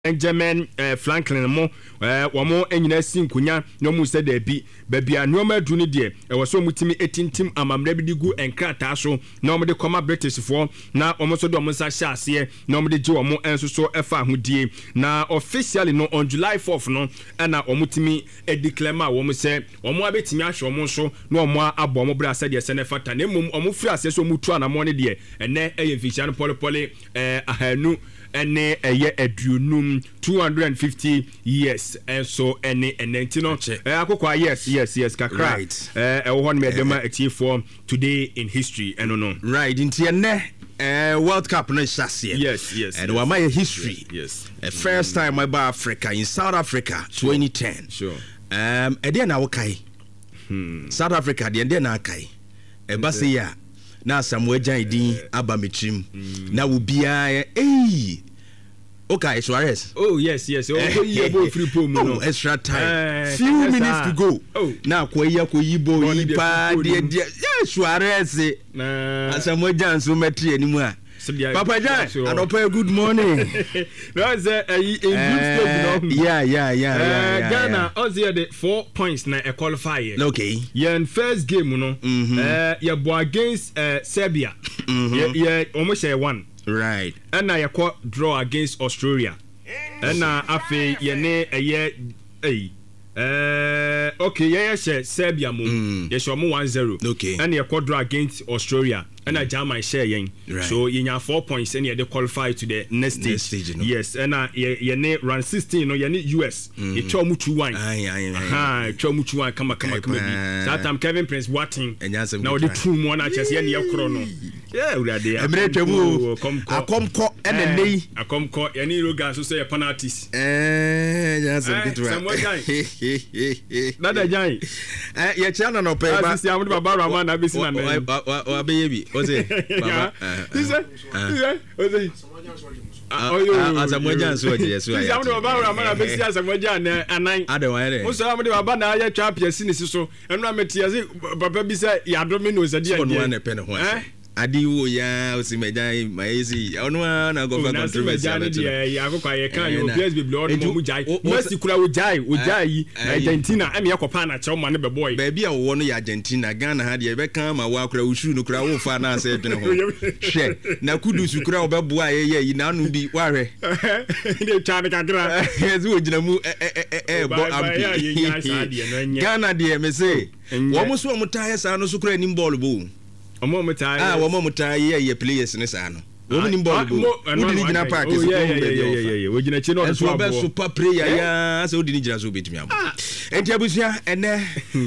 Benjamin Franklin mo wamo enyina sinkunya no mu se da bi babia no ma du ne de wo so mutimi etintim amamra bi digu enkrata so na mo de koma British for na omo so do mo sa hya ase na mo de gi omo enso so efa hodie na officially no on July 4th no na omutimi declare ma wo mo se omo abetimi ahwe omo so na omo abo omo bra se de se ne fata na mum omo firi ase so mutu anamo ne de ene fishan polepole ahanu ene eye aduonum 250 years and so ene enentino akokwa yes kakra wo hon me dema atifo today in history and no right into ene World Cup no shasye yes and wa my history yes first time I ba Africa in South Africa 2010 sure ede na wokai South Africa de na akai e ba se ya na Samuel Jaidin abametrim na wo bia okay, Suarez. Oh yes. Oh, you go free pom no. Extra time. Few minutes to go. Oh. Now Koyibo Ipa de Suarez. Samuel Janso metri animu a. Papa Jan, Anopa good morning. No, is in group stage no. Yeah. Ghana also the 4 points na a qualifier. Okay. Yeah, in first game no. You bo against Serbia. Yeah, almost 1. Right. And I draw against Australia. And afi yene okay, yeah, Serbia mo. Yes, 1-0. Okay. And you draw against Australia. And I jam my share yen. Right. So you have 4 points and you qualify to the next stage. You know? Yes, and you run 16 no, you need US. You try much wine. Try much wine come. That time Kevin Prince Watting. Now the 2 1 just yen your chrono. Yeah, we are there. I come call and day. I come call any rogan so say penalties. Yes, someone guy. Nada guy. Your channel no pay. I see I'm about Raman Abisi baby. What's it? Baba. As a mojan so yes. I'm about Raman Abisi as a mojan and I. Otherwise, most of them about now. Your chap, your sin so. And I'm at Papa Bisa. Ya domino is a dear one a pen. Adiwo ya osimejai maezi ono na go for controversy ya go kwa ye kan you please be blood mo mujai Messi kura ojai Argentina am yakopa na chew man be boy baby a wo no ya Argentina Ghana ha de be kan ma wa kura usuru no kura wo fa na ase dwene ho hwe na kudusu kura wo be boa ye yi na no bi wahwe de cha kakra ezu ogina mu bo ampi Ghana de me say wo mo so mo tae sa no so kura ni ball bo omo mutai wo mutai ye players ne sa no wo ni ball bo wo di gina park so yeah wo gina chi no so be super player ya so di gina so betimi am enti abusia ene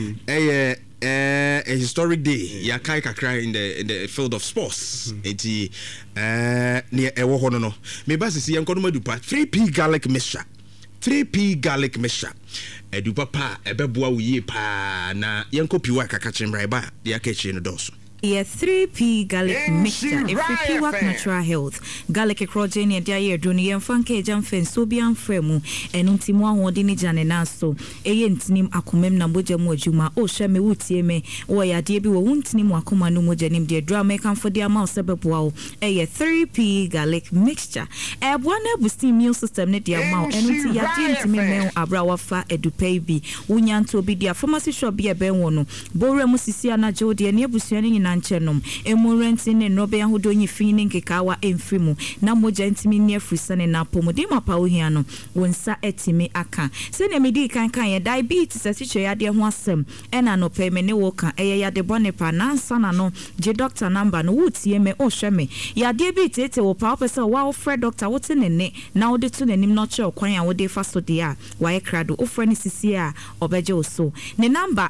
a historic day ya kai kakra in the field of sports enti ne ewo ho no me ba sisi enkono madupa 3p garlic mixture edupa pa ebeboa wo ye pa na yenkopiwa kakachimra ba ya kachi no doso. Yeah, 3p garlic mixture. If you work natural health, garlic crogene and dia doni and funke jamfen sobian fremu and untimwa hodini janena so nim akumem na moja mojuma o shame utieme o ya debi wo untinim akuma no moja nim de drama kan for dia mouse sebeboa 3p garlic mixture e bwana boost immune system ne dia ma and unti ya de ntime men abrawa fa edupai bi unyanto bi dia pharmacy shop bi e ben wono bore musisi anaje odi ne abusuani nyina nchenom emurenti ne nobe ahodo nyi fini nkekawa emfrimu na moja ntimi ne afrisane na pomode mapa ohia no wonsa etimi aka se ne medi kan ye diabetes asiche yade ho asem ena no pe me ne wo kan yade bone pa na nsa na no je doctor number no wutie me o hweme yade bi tete wo pa opese wa ofre doctor wote ne na wo de to nanim no che okwan a wo de fa so de a wa ye krado ofre ne sisi a obeje oso ne number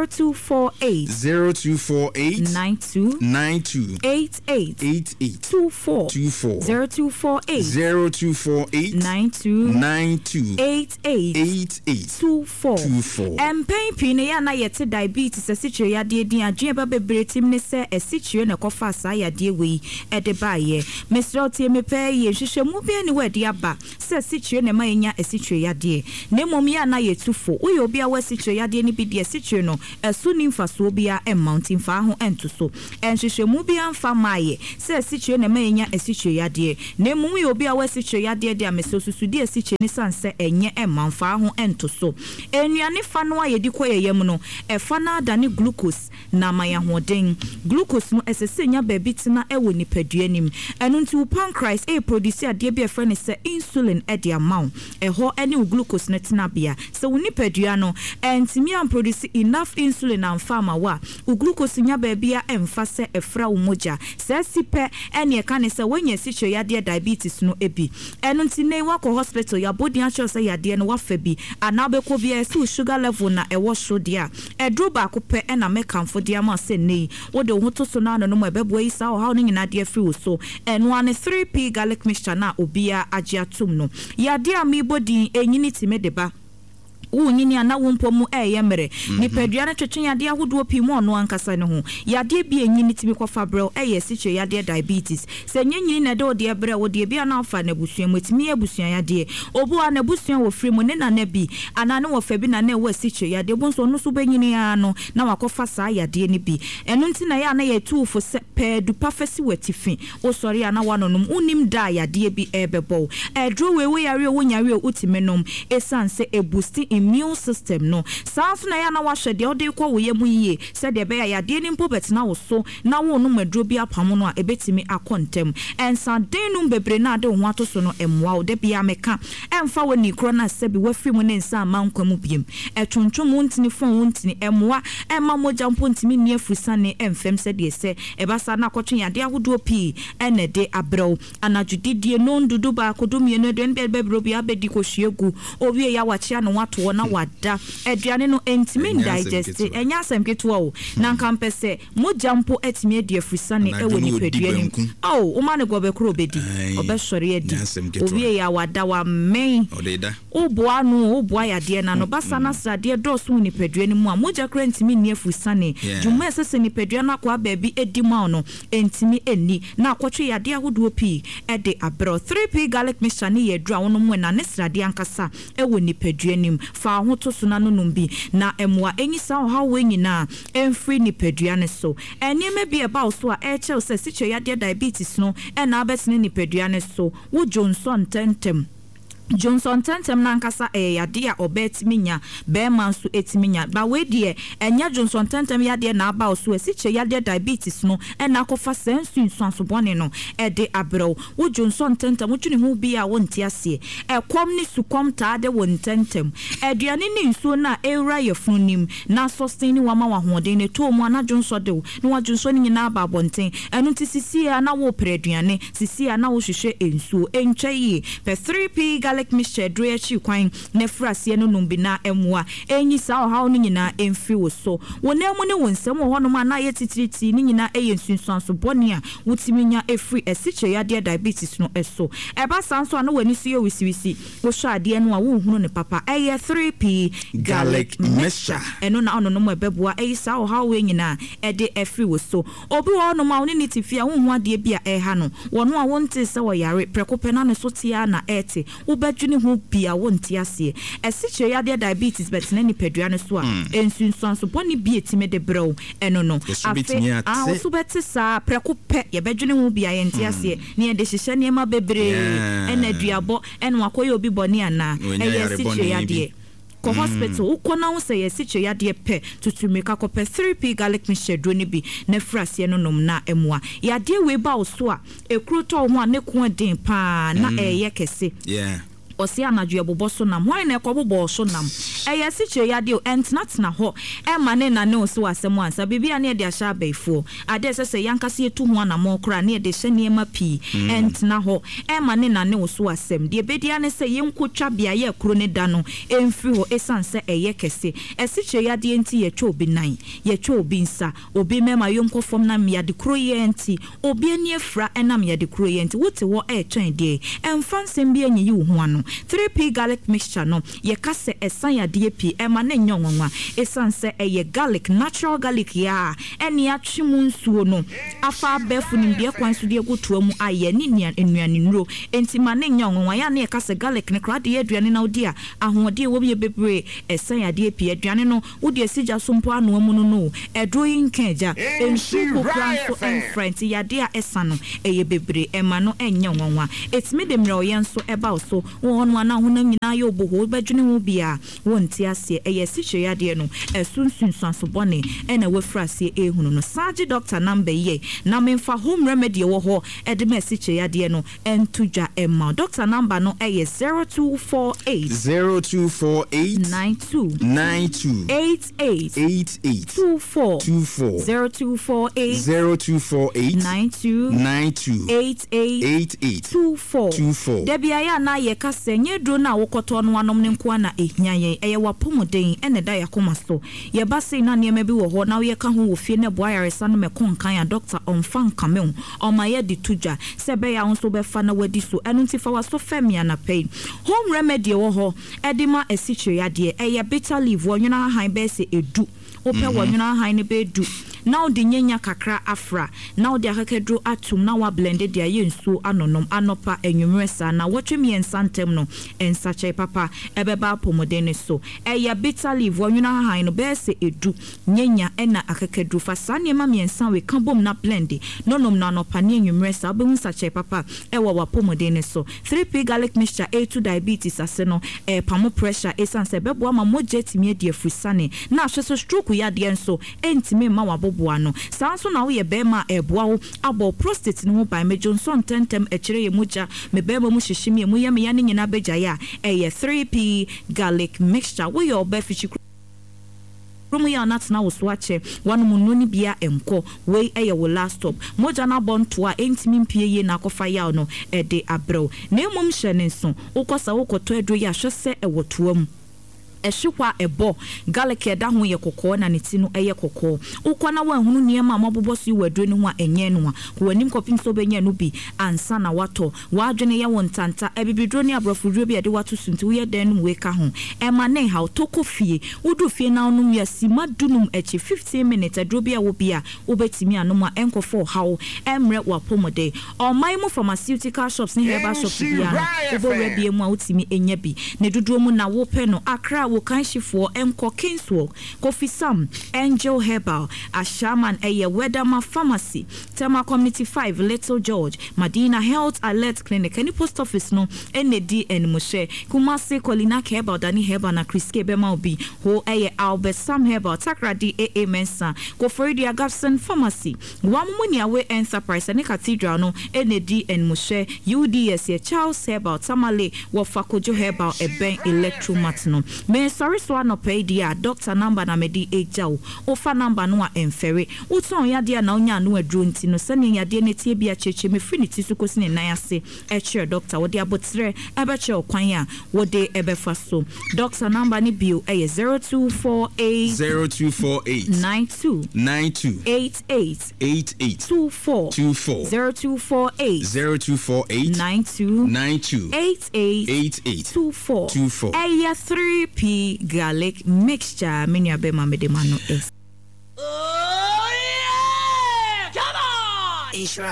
0248 92 88 24 0248 92 88 24 Pine ya na yete diabetes asichire ya de din adwen ba bebretim ne se asichire na kofa sa ya de we ede ba ye Mr. Tie me pe ye hwehwemu bi ani we de aba se asichire ne ma nya asichire ya de ne mom ya na yetufo uyo obi a wasichire ya de ni bi de asichire no esu ni mfaso obi a mountain fa ho entuso so enhwehwemu bi amfa maaye se asichire na manya asichire yade na emu ye obi a wasichire yade de amese susudi asichire ni sanse enye emmanfa ho ento so enuane fa no ayedi koyeyem no efa na adane glucose na maya hoden glucose no esesenya baabi tina ewo nipaduanim enu nti pancreas produce ade bi efre ne se insulin e de amount eho ene glucose na tina bia se wo nipadua no entimi am produce enough insulin and farmer wa glucose nya baabi a emfa se efra wo moja se sipe ene e kan se wanya sicho yade diabetes no ebi enu nti nei wako hospital ya body actually say yade no wafa bi anabeko bia se sugar level na ewo so dia edro ba ko pe na mekamfo dia ma se nei wo de ho to so na no mo ebebo yi sa o ha no nyina de afri wo so enu ane 3p garlic mixture na obia agye atum no yade ami body enyini time de ba unyini ana wompomu yemere nipadua na twetwe yade ahodo pi mu ono ankasa ne ho yade bi enyini timi kwafa brel siche yade diabetes se nyanyini na de ode brel ode bi ana afa na busua metimi abusua yade obu ana busua wo free mu ne na na bi ana ne wo fa bi na na wo siche yade bo so no so benyini ya no na wakofa sa yade ne bi enu nti na ya na ye tuufo se pedu pafesi watifi o sori ana wanonum unim da yade bi ebebo edro wewe yare wo nyare utimenom esanse ebusti immune system no sans na ya na wahwe de ode kwa wo yemu yie se de be ya de ni mpo betina wo so na wo no madro bi apam no a ebetimi akontem ensa denum bebre na de ho atoso no emwa wo de bia meka emfa wo ni kro na se bi wafri mu ne nsa amankwamu biem etwontwom ntini fon ntini emwa emma moja mpo ntimi ni afusane emfem se de se ebasa na akotwe ya de ahodo pi ene de abrew anadwudidie no ndudu ba akodumie no de bebro bi abedi kohwiegu owie ya wachia no wato na wada aduane no entimi digest enya asemketo o na nkampese mojampo etimi edi afrisane ewo ni peduane o o mane go be kro bedi obesore edi owie ya wada wa men o boa no o boa ya de na no basa na sade do so ni peduane mu a moja kra entimi ni afrisane juma esese ni peduane akwa baabi edi ma no entimi eni na akotwe ya de ahodo pi ede abro 3p garlic mixture ni ye dra wono mu na ne srade ankasa ewo ni peduane fa ho to so na no numbi na emwa enyisa ha wo nyina emfri ni peduane so enema bi eba so a eche se siche ya diabetes no na abetene ni peduane so wo Johnson tentem na nkasa yade a obetiminya be man so etiminya ba we de enya Johnson tentem yade na aba so asiche yade diabetes no na akofa sensu nso bone no de abrew wo Johnson tentem wotwini hu bi a wonti ase ekom ni sukom taade won tentem aduane ni nso na ewra yefunim na sustain wa ma wa hoden ne to mu na Johnson de no wa Johnson ni na aba bonten enu ti sisi a na wo preduane sisi a na wo hwehwe ensuo entweye pe 3p garlic mixture dreachi kwan na frase no numbi na emwa enyi sa o hawo ni nyina emfi wo so wonemu ne wonsem ho no ma na ye titiriti ni nyina eyensunsuanso bone a wutiminya efri esiche ya diabetes no eso eba sanso na wani so ye wisiwisi wo hwa ade no a wo hunu ne papa 3p garlic mixture eno na ono no mo ebeboa sa o hawo nyina ede efri wo so obi wo no ma woni ni tifia wo hu ade bia ha no wono a wonte se wo yare prekope na ne so tia na ete wo ni hu bia wonti ase esiche ya diabetes bet na ni peduane so a ensunsuanso boni bi etime de brew eno no afi so beti sa prekope ye bedwene hu bia ye nti ase ne ye de hihye ne ma bebre ena duabo eno akoye obi boni ana esiche ya de ko hospital ukona wo say esiche ya de pe tutumeka ko pe 3p garlic mixture drone bi na frase no nom na emwa ya de we ba so a ekruto ho a ne ko den pa na eye kese osi anadwe boboso nam hwan na ekobobo so nam siche ya de entna ho mane na ne osi wasem ansa bibia ne de ahya baifo ade sese yankase etu ho na mo kra ne de hye ne ma pi entna ho mane na ne osi wasem de bedia ne se yenkotwa bia ye kro ne da no emfi ho esanse kese siche ya de enti ye twa obi nan ye twa obi nsa obi mema yonkofom na me ya de kro ye enti obi ani efra enam ye de kro ye enti wote wo twan de emfansem bia nyi hu ano 3p garlic mixture no ye kase esan ya de adie pi ema ne nyonwa esanse eye garlic natural garlic ya eni atwemu nsuo no afa befu nimde kwan so de gotoa mu aye ni nnuane nuro enti ma ne nyonwa ya na yeka se garlic ne krade ye aduane na odi a ahode wo bi bebre esan adie pi aduane no wodi asija so mpo ano mu no edro yinkaja ensu kokran so enfront yade a esano eye bebre ema no enyanwa etimi de mre oyenso eba so won ana ho na nyina ye oboho badwene ho bia wonti ase eye siche yade no esunsun sanso bone ena wefrase ehunu no saji doctor number ye na memfa home remedy wo ho ede me siche yade no entujwa ema doctor number no eye 0248 92 88 24 0248 92 88 24 Debia ya na ye kase nye dro na wokoto no anom ne nko na ehyanyen eye wapomoden ene da yakoma so ye base na ne bi wo ho na ye ka ho wo fie ne boayaresa no mekon kan ya doctor onfan kamen o ma ye ditujwa sebe ya nso be fa na wadi so enu ntifa wa so famia na pain home remedy wo ho edima esichire yade eye bitter leaf wo nwuna han be se edu ope wo nwuna han ne be edu now the nyenya kakra afra now the akakedro atum na wa blended dia yensu anonom anopa enwumresa na wotwemi ensantem no ensache papa ebeba pomodene so eya bitter leaf wonwuna han no be se edu nyenya ena akakedro fa sane ma miensa we kabom na blend nonom na anopa ne enwumresa be unsache papa ewa wa pomodene so 3p garlic mixture A2 diabetes aseno pamo pressure esanse bebo ama moje timie die frusane na hweso stroke ya de enso entime ma wa boano sanso na wo ye bema eboa wo abo prostate no by me Johnson tentem ekire ye muja me bema mu hyehyem ye mu ye me ya ne nyina beja ya 3p garlic mixture wo ye obefichi Rumu ya nat na woswache wanu mununi bia enko we eye wo last stop moja na bontoa entimi mpie ye na akofa ya no ede abrew na emum hyene nso ukosa ukoto edo ya hwese ewotoam ehwekwa ebo garlic eda ho ye kokko na neti no eye kokko ukwana wanhunu niema amaboboso wadro ne ho enye no wanim kopim so benya no bi ansa na wato wadwene ye wontanta ebibidro ne abrofudro bi ade wato sunti we dan no we ka ho ema ne ha toko fie wudu fie na onum ya sima dunum echi 15 minutes adro bi a wo bia obetimi anoma enkofo hawo emre wapomode omaimu pharmaceutical shops ne herbal shops bia obo rebie mu a utimi enya bi ne duduo mu na wo pe no akra wo kanshifo enko Kingswalk Coffee Sam Angel Herbal Ashaman eye Wedama Pharmacy Tema Community 5 Little George Madina Health Alert Clinic any post office no ND and Moshe Kumasi Kolina Herbal Dani Herbal na Chriske Bema Obi ho eye Albert Sam Herbal Takradi AA Mensa Kofridi Agapson Pharmacy Wamuni Awe Enterprise and Cathedral no ND and Moshe UDS ye Charles Herbal Tamale Wafakojo Herbal Eben Electromatno Me sorry so no pay dia doctor number na medi ejao ofa number no a emfere uton ya dia na onya no adro nti no sane ya dia netie bia cheche me finity so kosi ne nan ase e doctor wo dia botre ebe che okwan a wo de ebe fa so doctor number ni bio e 0248 92 88 24 0248 92 88 24 eya 3p garlic mixture menu abema medemano is come on Ishra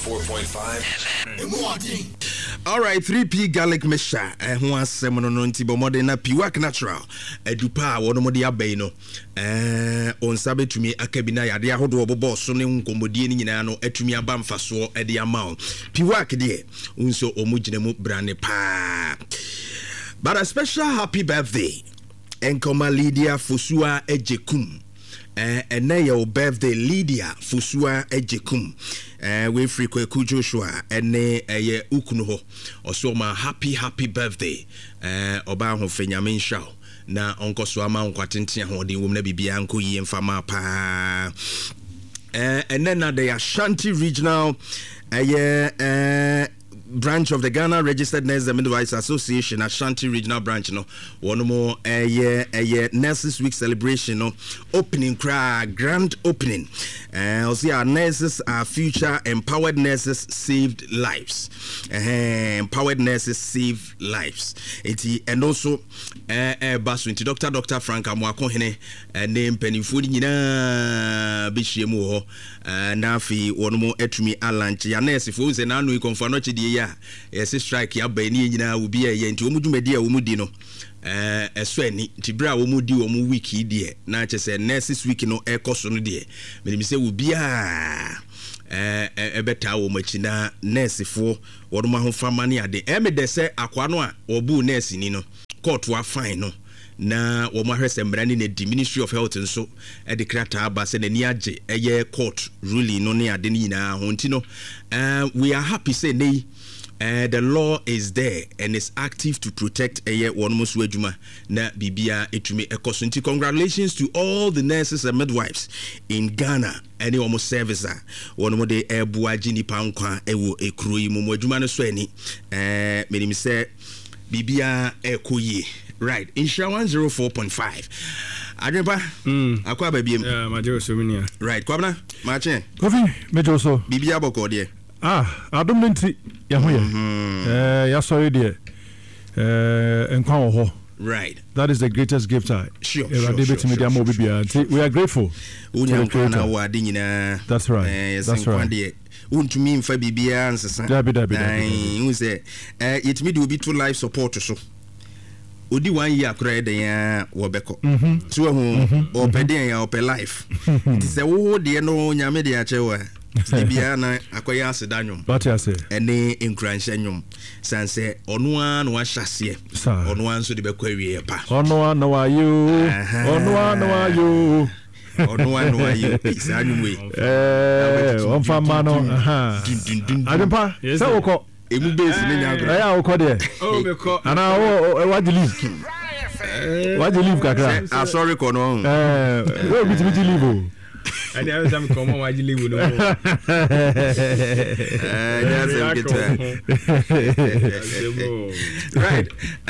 104.5 all right 3p garlic mixture ho asem no nti bo modern na Piwak natural edupa wono mode abai no onsa betumi akabina yade ahodo obobo so ne nkomodie ni nyina no atumi aba mfaso ede ama Piwak de unso omugine mu brane pa. But a special happy birthday Enkoma Lydia Fosua Ejekum and your birthday Lydia Fosua Ejekum we free Kweku Joshua and ye ukunuho also my happy birthday oba ho fenyamin shaw na onko so ama nkwatentia ho de wom na bibia nko yi mfama pa and then the Ashanti regional branch of the Ghana Registered Nurses and Midwives Association, Ashanti Regional Branch, no, one more a Nurses Week celebration, no, opening grand opening. Also, our nurses are future empowered nurses saved lives. Empowered nurses save lives. And also, Basu into Dr. Frank Amwakohene, name Pennyfood Nina Bishimu, Nafi, one more etumi alanche. Ya nurse, if we na we confirm no chidi ya yes strike ya bani nyina will be a yen to omudu media omudi no esweni tibra omudi omu wiki die na chese nurses week no ekoso no die me say will be a ebeta wo machina nurse fo wodoma ho fama ne ade de se akwa no a obu nurse ni no court wa fine no na wo mahwese mbrani na the Ministry of Health nso e declare aba se na ni age eye court ruling no ne ade ni na ho ntino we are happy say nei the law is there and is active to protect one musu adwuma na bibia etumi ekoso nti congratulations to all the nurses and midwives in Ghana any almost servicer one more de ebua jini pankwa ewo ekuro yi mu adwuma no so ani me say bibia ekoyi right Insha 104.5 Adrepa akwa babiem majo so minia right kwabna mache kofi mejo so bibia boko de adom nti ya hoye ya sorry de enkwa wo ho right that is the greatest gift sure we are grateful that's right that's right untumi mfa bibia ansesa dabi say yetimi de obi to life support so odi 1 year akra de ya wo beko so hu opeden ya ope life ti se wo de no nyame de achewa bibia na akoya asedanyum but I say ene enkranhya nyum sanse ono a no ahyase ono anso de beko awie pa ono a no ayo ono ayo isanyum we on fama no adempa se woko emu base ni nyagro ya woko de meko ana what you leave kakra sorry kono we bit leave and I am come on why you leave no right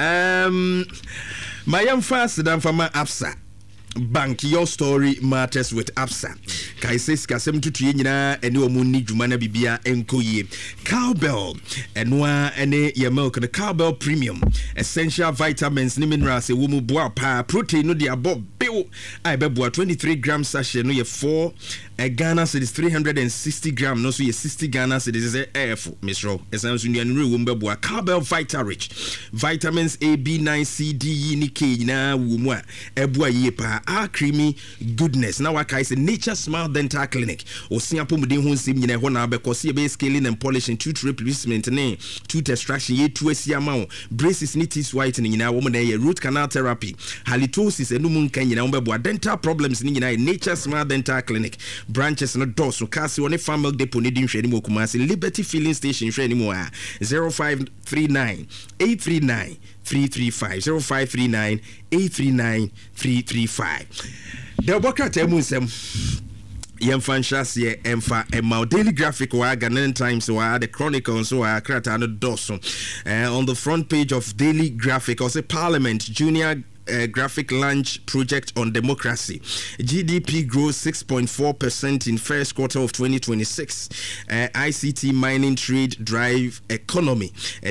my young fast than from my Absa Bank, your story matters with Absa. Kaisis kasem tutuye nyina ene omuni dwuma na bibia enkoye. Cowbell enwa ene ye milk the Cowbell Premium essential vitamins ni minerals e wo mu boa pa protein no de abo bill ai be boa 23 gram sachet no ye 4 Ghana cedis 360 gram no so ye 60 Ghana cedis AF misro esanso nuanure wo mbeboa Cowbell Vita Rich vitamins A B9 C D E ni K na wo mu a eboa ye pa creamy goodness now waka is Nature Smile Dental Clinic osia pomuden ho nsem nyina ho na bekosi be scaling and polishing tooth replacement ne tooth extraction ye tu asia ma wo braces ni teeth whitening nyina wo na ye root canal therapy halitosis enum nkan nyina wo beboa dental problems ni nyina Nature Smile Dental Clinic branches no doso kasi one farm milk depot ni din hwani mo Kumasi Liberty Filling Station hwani mo a 0539 839 335 0539 839 335 the boka temu nsem yemfa nhyase emfa ema Daily Graphic wa Ghanaian Times wa the Chronicle so wa krata no doso on the front page of Daily Graphic also Parliament Junior graphic launch project on democracy. GDP grows 6.4% in first quarter of 2026. ICT mining trade drive economy.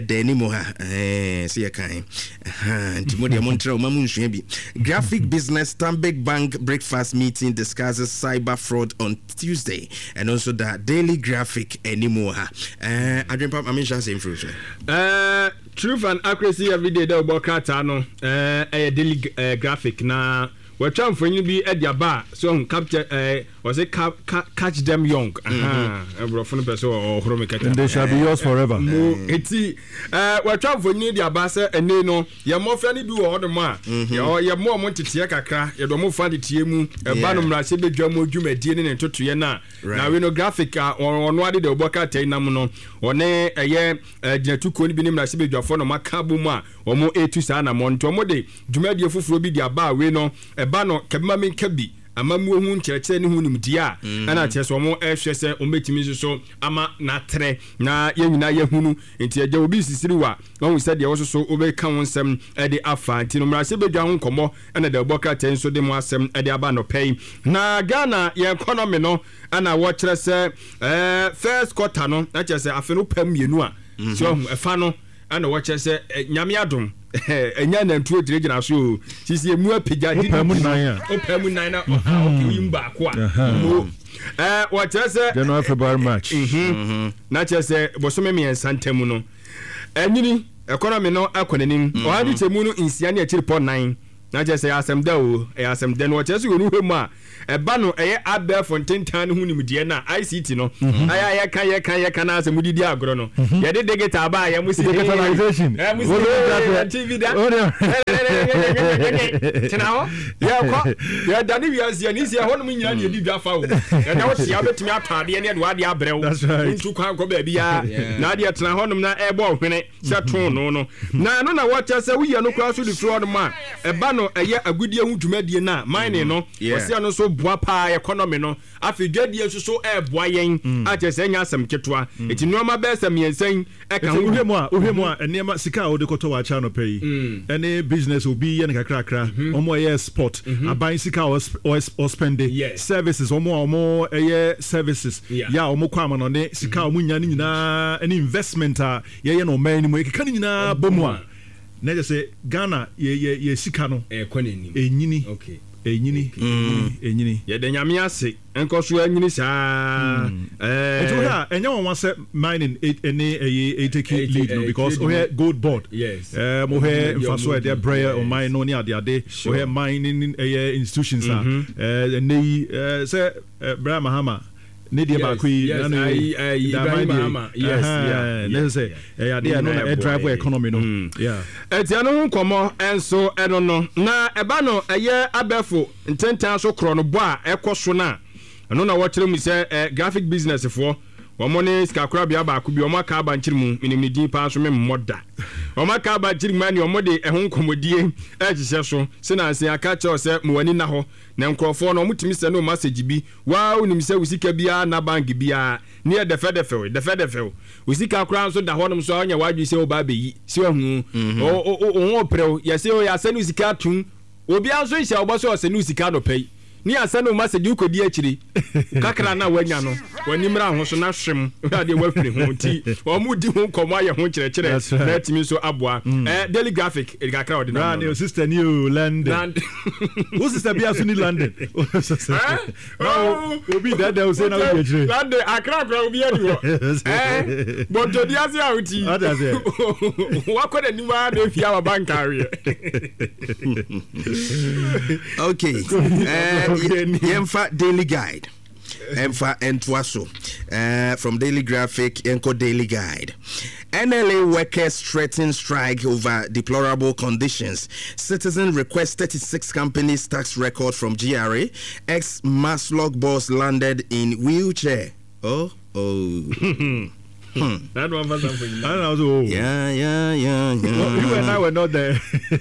Graphic business Stanbic Bank breakfast meeting discusses cyber fraud on Tuesday, and also that Daily Graphic anymore. I dream pop. I'm same fruit. Truth and accuracy every day. They work out. Daily Graphic na we're trying for you to be at your bar so capture was it catch them young they shall be yours forever we're trying for you their bar and they know you're more friendly do all the more you're more money to kakra you don't move the TMU a banum rasebe dwamo dwuma die ne to to na now we know Graphic on what the work out namuno one eye genatuko ni bi nim rasebe dwafo no makabu ma omo etu sa na monto mo de dwuma die fufuro bi dia ba we no eba no kebima men kabi amamuo hu nkyerɛkyerɛ ne hu nimdi a ana kyerɛ sɛ ɔmo ɛhwɛ sɛ ɔmbɛtumi so ama natrɛ na yɛnyina yɛhunu nti agya obi sisiri wa ɔhu sɛ deɛ wɔso so wobɛka wo nsɛm ɛde afa nti no mmarahyɛ bɛdwa ho nkɔmmɔ ɛna da bɔkrata nso de mu asɛm ɛde aba nɔpɛ yi na Ghana yɛ economy no ana wɔkyerɛ sɛ first quarter no na kyerɛ sɛ afe no pɛ mmienu a so ɛfa no ana wɔkyerɛ sɛ nyame adom ɛnya nantuo gyinagyina so o sisi emu apagya di opɛ mu nan na ɔkɛ baako a wɔkyerɛ sɛ January February March na kyerɛ sɛ bɔsɔmɛ mmiɛnsa ntam no ɛnyini economy no akɔ n'anim ɔhadi kyɛ mu no nsia ne akyiri pɔ 9 na kyerɛ sɛ asɛm da o asɛm da no wɔkyerɛ sɛ wɔn hwɛ mu a ɛba no ɛyɛ abɛɛfo ntentan no ho nimdeɛ na ICT no ayɛ yɛka na asɛm didi agorɔ no yɛde digital ba yɛ mu si digitalization TV da tena hɔ yɛkɔ yɛdane wiase ani si ɛhɔ nom nyina ne yɛdi dwa fa wo ɛna wo tia wobɛtumi atɔ adeɛ ne ɛde abrɛ wo ntu kwan kɔ baabi a na adeɛ tena hɔ nom na ɛbɔ ɔhwene sɛ to no na ɛno na wɔkyerɛ sɛ woyɛ no koraa so de firi hɔ nom a ɛba no ɛyɛ agudie ho dwumadie no a mining no wɔsia no so boa paa economy no afi dwadie nso so ɛboa yɛn akyɛ sɛ nya asɛm ketewa eti nneɛma bɛɛ sɛ mmiɛnsa ɛka ho wohwɛ mu a nneɛma sika a wode kɔtɔ wɔ akyɛ no pɛ yi ɛne business obi yɛ no kakrakra ɔmo ɛyɛ sport aban sika or spende services ɔmo ɛyɛ services yɛ a ɔmo kɔ ama no ne sika a ɔmo nya no nyinaa ɛne investment a yɛyɛ no ɔman no mu ɛkeka no nyinaa bɔ mu a na kyɛ sɛ Ghana yɛ sika no ɛnyini ɛnyini yɛde nyame ase nkɔ so anyini saa ɛnti wohɛ a ɛnyɛ wɔn sɛ mining ɛne ɛyɛ ɛteki lead no because wohɛ gold board wohɛ mfaso ɛde brɛ ɔman no ne adeade wohɛ mining ɛyɛ institutions a ɛnɛ yi sɛ Brian Mahama ne deɛ baako yi Ibrahim Mahama sɛ ɛyɛ no na drive economy no ɛtia no ho nkɔmmɔ ɛnso ɛno no na ɛba no ɛyɛ abɛfo ntentan so korɔ no bɔ a ɛkɔ so no a ɛno na wɔkyerɛ mu sɛ graphic business foɔ wɔn ne sikakorabea baako bi wɔn aka aba nkyiri mu minimini din paa so mmemmɔ da wɔn aka aba nkyiri mu ani wɔn de ɛho nkɔmmɔdie ɛhyehyɛ so sinansi aka kyerɛw sɛ mowani na hɔ na nkurɔfoɔ no wɔn tumi sɛ no message bi waa onim sɛ wosika biara na bank biara ne yɛ dɛfɛdɛfɛw wosika koraa nso da hɔ nom so a ɔnyɛ wadwi sɛ ɔba abɛyi si wahu ɔho ɔprɛw yɛsɛ yɛasɛ no sika atum obiara nso hyɛ ɔbɔ so ɔsɛ no sika nɔpɛ yi ni asɛn ma sɛ di kɔdi akyiri kakra na wanya no wanimra ho so na hwem ade wafiri ho ti ɔmo di ho kɔmɔ ayɛ ho kyerɛkyerɛ na timi so aboa Daily Graphic kakra ɔde na no sister new London wo sister bia so ni London obi dada o say na wo akyiri London akra obi ani ho bonto di ase a uti wakɔ da niwa na fia wa bankare okay Yemfa Daily Guide. Emfa Entwaso from Daily Graphic, Enco Daily Guide. NLA workers threaten strike over deplorable conditions. Citizen requests 36 companies tax record from GRA. Ex-Maslog boss landed in wheelchair. Oh. That one was something. Yeah. You and I were not there.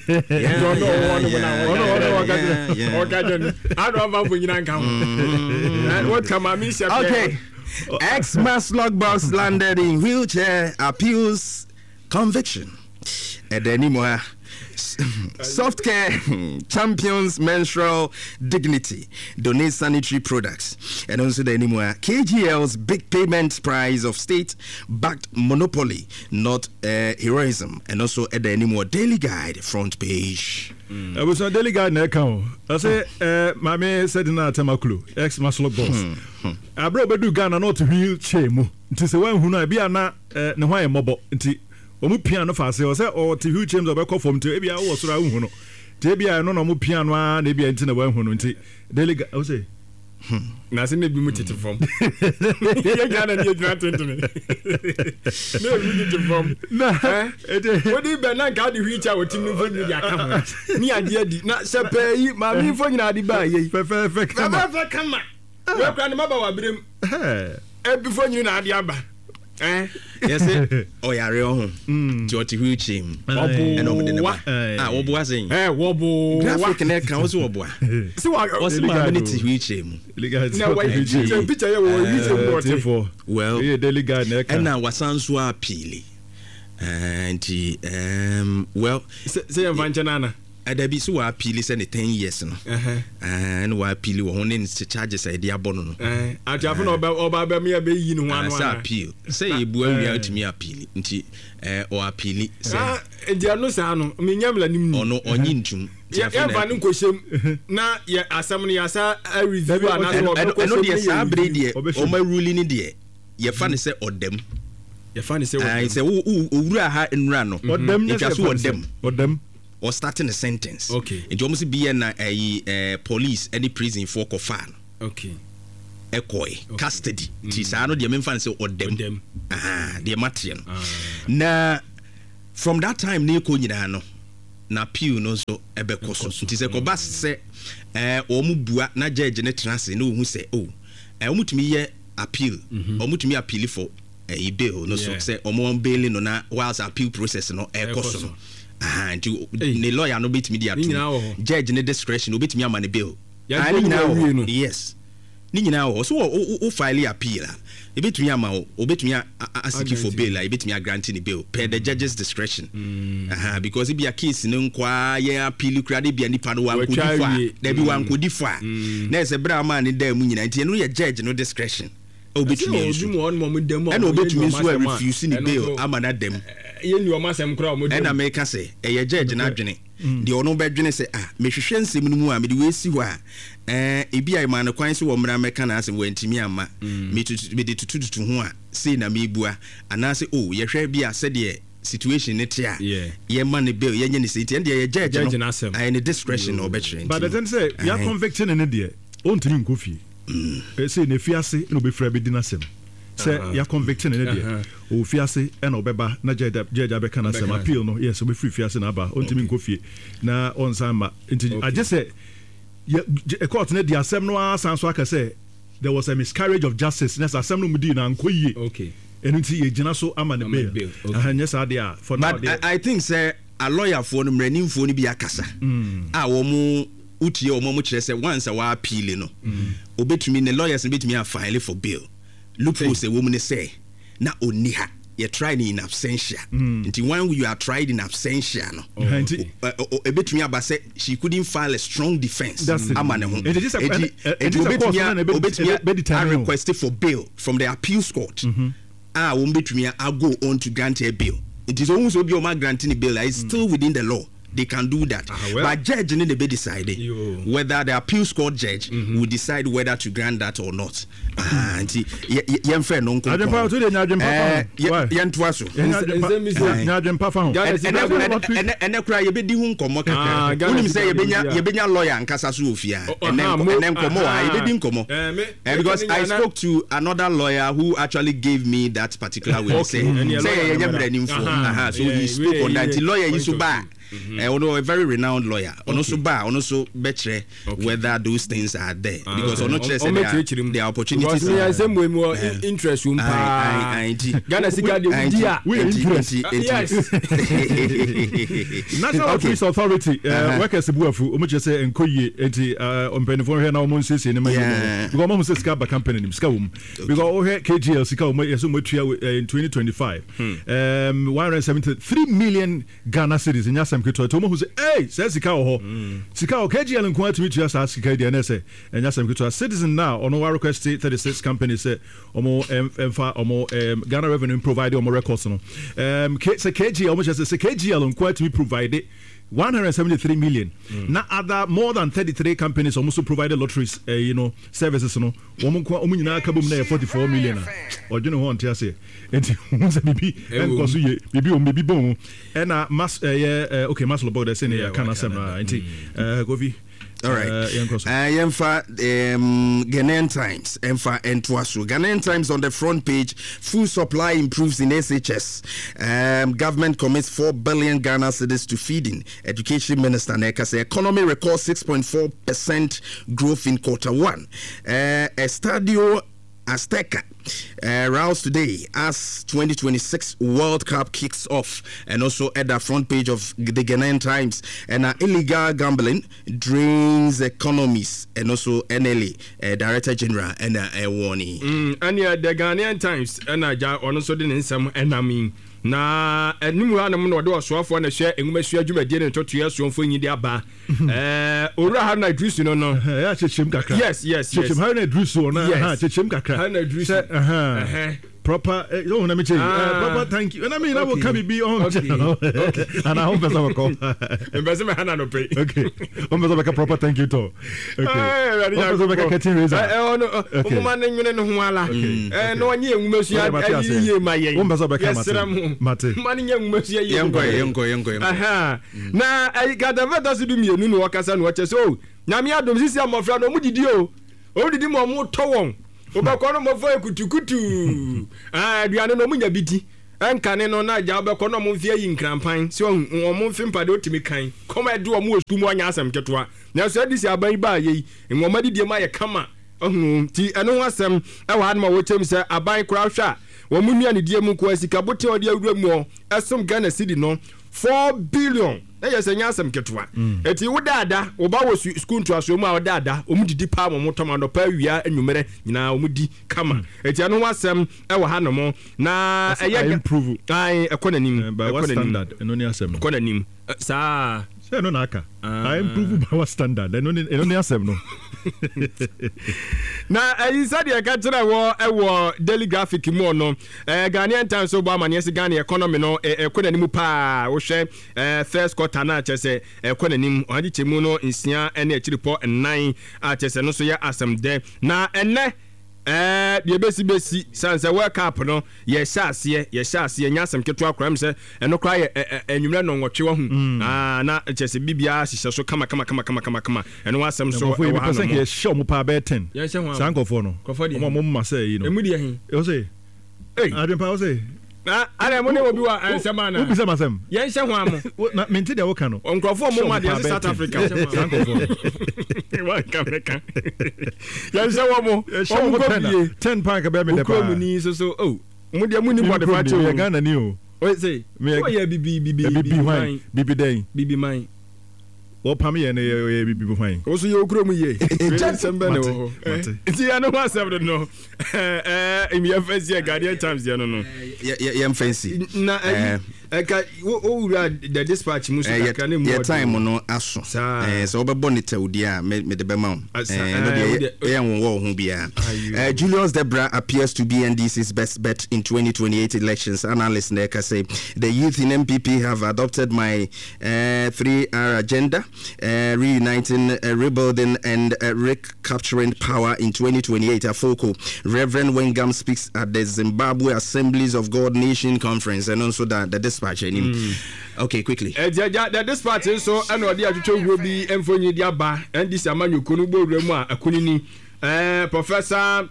Okay. Ex-Maslog boss landed in wheelchair, appeals conviction. And anymore. Soft Care champions menstrual dignity, donate sanitary products, and also the anymore KGL's big payment prize of state-backed monopoly, not heroism, and also at the anymore Daily Guide front page. I was on Daily Guide na account. I say, my man said in Tamakulu, ex-Maslog boss. I brought Bedu Ghana not to wheelchair mu. To say when who na be na why mobo nti. Omu piano fa se o se o ti hu chamber be call from to e bia wo so ra hu no te bia no no mu piano a na bia nti na wa hu no nti delega o se na se na bi mu tete form ye gana ni gina tentene na bi tete form na wodi be na ga di wheelchair o ti mi fo ni dia ka ho ni age adi na se pe yi ma mi fo nyina adi ba ye fe kama we kra ni ma ba wa brem e bi fo nyina adi aba Yes, oyare ho. Ti oti wheelchair mu. And over the woboa saying. Wobo. Graphic na kan so woboa. See what was my minute wheelchair mu. Now why picture you wheelchair for. Well, delegate na kan. And now wasanso appeal. And well, say Vanjanana. Adabi so wa appeal say 10 years no. And wa appeal wo honen charges e dia bono no. Atiafo no oba me be yi no wan wan. Appeal. Say e bua wi atimi appeal. Nti o appeal say. Dia no sa no me nyamla nim. Ono onyi ntum. Ya va no koshem na ya asam no ya sa review ana so no dia sa bre die o ma ruling ni die. Ye fa ne say odem. Ye fa ne say odem. Say owura ha enura no. Odem ne so odem. Odem. Or starting a sentence. Okay. It almost be a police any prison for kofan. Okay. Ekoi custody. Tisano the memfan say or them. The Matian. Na from that time ne ko nyina no na piu no so ebekoso. Nti se ko bas se omu bua na judge ne transe no hu se omutumi ye appeal. Omutumi appeal for a bail no so say omo bail no na whilst appeal process no ekoso. And the lawyer no bit media judge in discretion no bit me amane bill. Yes. Ni nyina so o file appeal. E bit me ama o bit me ask for bail. E bit me granting the bill per the judge's discretion. Because it be a case no kwa ye appeal kura de bia nipa no wan ko difa. There be wan ko difa. Na se bra man in there mu nyina nti no ye judge no discretion. O bit me and o bit me so refuse the bail amana dem. Yen your masem kra mo and America say e judge na adwene de ono be dwene say mehwehwe nsem no mu a me de we si ho a e bia e man kwan se wo mra America na asem wantimi ama me de tututu ho a sei na me bua ana say ye hwe bia se de situation ne tia ye man bill ye nyene say and ye judge no and discretion no betre but then say you are convicting in there ontimi nkofie say ne fiase no be fra be dinasem say ya convicting in there o fiase e na obeba na judge abeka na sem appeal no yes o be free fiase na aba ontimi nkofie na onsan ma I just say a court na the asem no asan so aka say there was a miscarriage of justice na asem no mudi na nkoyie okay enunti ye gina so ama ne bail yes adia for now I think say a lawyer for no mranim for no bi akasa wo mu utie o mo kire say once wa appeal no obetumi ne lawyers betumi a file for bail loophole say woman say na oniha you tried in absentia until when you are tried in absentia no ebetumi aba say she couldn't file a strong defense amane ho obetumi request for bail from the appeals court betumi go on to grant a bail. It is almost be granting bail is still within the law. They can do that. But judge need to be decided whether the appeals court judge will decide whether to grant that or not. Anti yemfe no nko. Adempa to de nyadem papa. Yentoa so. Nyadem papa ho. Ene kura ye bedi hu nkomo kaka. Unim say ye benya lawyer nkasa so ofia. Ene nkomo ye bedi nkomo. Because I spoke to another lawyer who actually gave me that particular way. Say ye nyamranim for. So he spoke on that. Lawyer yisu ba. A very renowned lawyer. Also betre whether those things are there because on not just the opportunities. More interest. Ghana Sika National Police Authority workers buafu omuche say enkoye enti ompenifo here na omo nsese ne mayi because omo nsese ska ba company nim ska wom because o he KGL sika omo yeso motua in 2025 173 million Ghana cedis in yasam keto to omo hu say say sika ho sika o KGL nko atumi tua sa sika dia na say yasam keto citizen now ono wa request 36 companies say omo emfa omo Ghana Revenue provide omo records no say KGL omo just say KGL nko atumi provide 173 million. Now other more than 33 companies also provided lotteries services no. Omu nyina kabum na 44 million. Or you know what I say? Enti unza bibi enkoso ye bibi o bibi bon. Na mass okay mass about the say kana sem enti Govi. All right. Ghanaian Times. Ghanaian Times on the front page. Food supply improves in SHS. Government commits 4 billion Ghana cedis to feeding. Education Minister Neka say economy records 6.4% growth in Q1. Estadio Azteca roused today as 2026 World Cup kicks off, and also at the front page of the Ghanaian Times, and illegal gambling drains economies, and also NLA Director General and warning. And the Ghanaian Times and also didn't some enemy. Na enimu ha nam no de osoafo na hye enwumasu adwumadie ne totoya so mfo nyidi aba ora ha na drusu no no ya chechim kakra yes chechim ha na drusu no ha chechim kakra ha na drusu proper oh na me change proper thank you and I mean I will come be on okay and I hope that's our call embassy me hana no pay okay ombezo make a proper thank you to okay ombezo make a curtain raiser no man nwene no ho ala no anye enwumasu ayi ma yen ombezo make a mate man nye enwumasu ayi yengo aha na ai gadaveta sidu mienu no wakasa no wache so nyame adom sisi amofra no mudidi o didi mo mo towon obekọ no mo fo ekutukutu aduane no munya biti enkane no na ja obekọ no mo mfie yi nkrampan si o mo mfi mpade otimi kan koma de o mo osu mo anya asem ketwa na so adisi aban ba yi enwoma didie ma ye kama ti eno ho asem e wa ha ma wo chem se aban kura hwa wo munua ne die mu ko asika bote ode awura mu esom Ghana cedi no 4 billion yes enya asem ketwa eti wo dada wo ba wo school to aso mu a wo dada o mu didi pa mo tomando pa wia anwumere nyina o mu di kama eti anu wasem e wo ha no mo na eye improve ai ekonanim standard eno ni asem no ekonanim sa se no na aka I improve by what standard eno ni asem no na ayi said e ka tira wo daily graphic mu no Ghanaian Times so ba mane se Ghana economy no ekonanim pa wo hwe first quarter na chese ekonanim ohaji chemu no nsia ene achiripo 9 a chese no so ya asem de na enne de besi sanse World Cup no ye hyase nyasem keto akram se eno kra ye enwumre no nwotwe wo hu na chese bibia hihye so kama eno wasem so we be person ke show mu pa be 10 sankofo no mo ma say yi no emudi he o say adwen pa o say ana mo ne obi wa ansema na obi sama sem yen hye ho am na menti de wo ka no onkrofo mo ma de South Africa sankofo wa kameka yen hye wo mo 10 pack be me de pa ko ni so oh mo de muni body fa che o Ghana ni o say o ye bibi man o pam ye ne bibi hwan o so ye okro mu ye sembe ne wo ti ya no wa sebdo no imi ya fancy Ghanaian Times ya no ye fancy na eka o wura the dispatch mu so ka ne mu ye time no aso so obebo ne taudi a me de be ma no de ye wo ho bia Julius Debra appears to be NDC's best bet in 2028 elections. Analysts Neka say the youth in MPP have adopted my 3R agenda, reuniting, rebuilding and recapturing power in 2028. Afoko Reverend Wengam speaks at the Zimbabwe Assemblies of God Nation Conference, and also the dispatch. Okay, quickly. The dispatch so and odi atwetwe wuro bi emfonyi di aba and this amanyoko no gbo wura mu a akunini Professor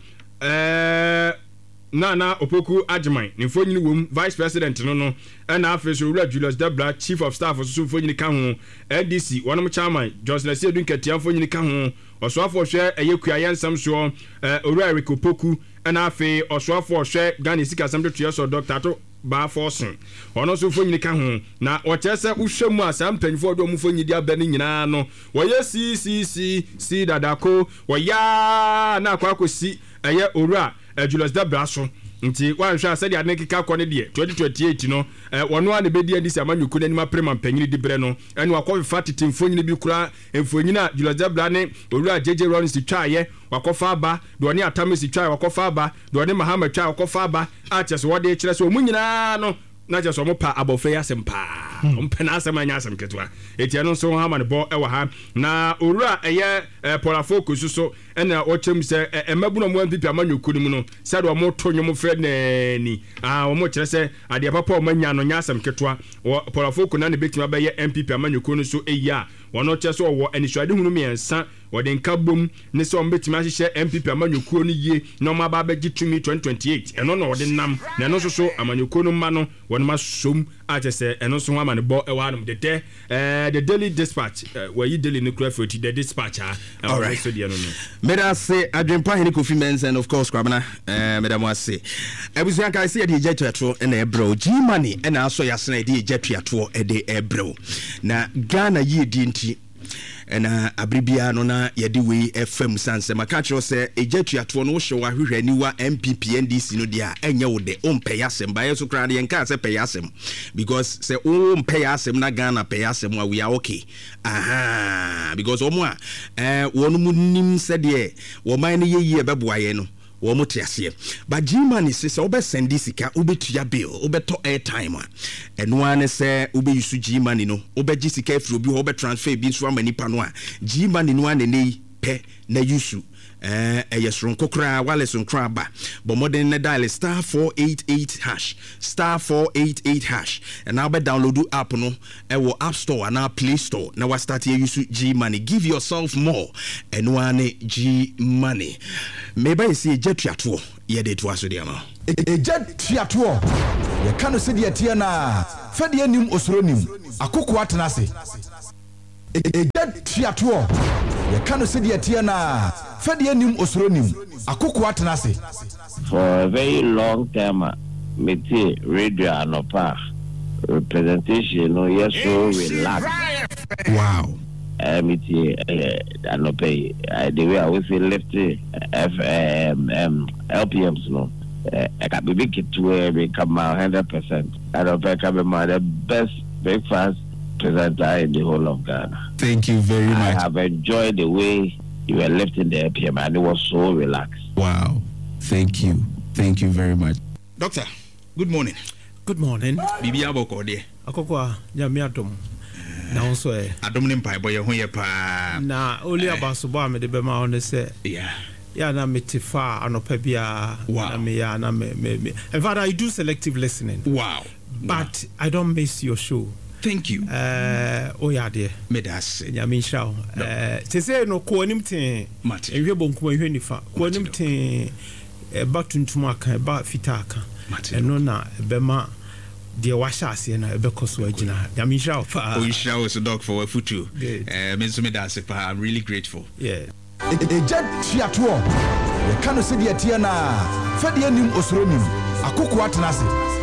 Nana Opoku Ajiman ni mfonyi wom vice president no and afeso wura Julius Debra chief of staff so mfonyi ka ho NDC wonom chairman Johnson Sedu Nketia mfonyi ka ho osoafo hwe eyekua yensam so wura Eric Opoku and afe osoafo hwe Ghana sika sam to so Dr. to ba forcing ono so mfonyi ka ho na o chese uhwemu asam panfo do mfonyi di aba ni nyina no wo ye si dadako wo ya na akwakosi eye owura Julius Debra so nti wan hwa sɛ de ade keka kɔ ne de 2028 no wɔno ane bedi andi sɛ amanyuku n'anim aprema mpanyini di brɛ no ɛne wakɔfa tete mfonyini bi kura mfonyini a Julius Debra ne owura JJ Rollins twaayɛ wakɔfa aba de ɔne Atamis twaayɛ wakɔfa aba de ɔne Mahama twaayɛ wakɔfa aba a kyɛ sɛ wɔde kyerɛ sɛ ɔmu nyinaa no na kyɛ sɛ ɔmo pa abɔfra asɛm paa ɔmpɛ na asɛm anya asɛm ketewa ɛtiɛ no nso ha ma ne bɔ ɛwɔ ha na owura ɛyɛ Polafoko so ɛna ɔkyɛm sɛ ɛmabuno mo MPP amanyuku no mu no sɛ de ɔmo to nwom frɛ nani ɔmo kyerɛ sɛ adeɛ papa ɔmo anya no nya asɛm ketewa Polafoko na ne betuma bɛyɛ MPP amanyuku no so ɛyi a wɔno kyɛ so ɔwɔ anisuade hunu mmiɛnsa wɔde nka bom ne sɛ ɔmbɛtumi ahyehyɛ MPP amanyɔkuo no yie na ɔma aba abɛgye tumi 2028 ɛno na wɔde nam na ɛno nso so amanyɔkuo no mma no wɔnom asom akyɛ sɛ ɛno nso ho ama ne bɔ ɛwɔ hanom tetɛ the Daily Dispatch wɔyi daily no kura firi the Dispatch alright so deɛ no meda se adwempa hene Kofi Mensah and of course Kwabena meda mo ase abusua ka se yɛde gya tuato ɛna ɛbrɛw G-Money ɛna aso yɛasena yɛde gya tuato ɛde ɛbrɛw na Ghana yie di nti ɛna abribia no na yɛde wei FM sanse maka kyerɛ sɛ egya tuato no wohye wa hwehwɛ niwa MPP NDC no dia ɛnyɛ wo de ompɛ yasɛm ba yɛ so kra de yɛnka sɛ pɛ yasɛm because sɛ o mpɛ yasɛm na Ghana pɛ yasɛm a we are okay because omo a wɔn mu nim sɛ de wo man no yɛyie bɛboa yɛ no wo mo tiaseɛ ba G-Money sɛ obe sendi sika obetua bill obeto airtime eno ane sɛ obeyusu G-Money no obegye sika afiri obi obe transfer bi nso ama nipa no a G-Money no ane nei pɛ na yusu ɛyɛsron kokra wale son kraba but modern na dial *488# *488# and now be download app no ɛwɔ App Store and Play Store na wa start here use G-Money give yourself more and one G-Money maybe you see jet tuato ye de to aso de ama jet tuato ye kanu se de tie na fa de anim osronim akoko atenase jet tuato ye kanu se de tie na Fedi enim osronim akoko atenase for a very long time meti radio anopa representation no yes so relax wow meti anopa the way I was lifting LPMs no I got be big to where we come out 100% anopa come my the best breakfast presenter in the whole of Ghana. Thank you very much. I have enjoyed the way you were lifting the APM and it was so relaxed. Wow. Thank you very much. Doctor, good morning. Good morning. Bibi aboko de. Akokwa nyame adom. Na onso adom ne mpai boye ho ye pa. Na oli abasobo amede be ma on say. Yeah. Ya na metifa anopa bia na me ya na me. In fact I do selective listening. Wow. But I don't miss your show. Thank you. Oyade. Medas. Nyame nshao. Te say no ko anim ten. Ehwe bonko ehwe nifa. Ko anim ten ba tuntum aka ba fita aka. Eno na be ma de washa ase na be koso agina. Nyame nshao fa. O nshao so dog for futu. Me so medas pa. I'm really grateful. Yeah. Ejad tuato. Ye kanu se de tie na fa de anim osronim akoko atenase.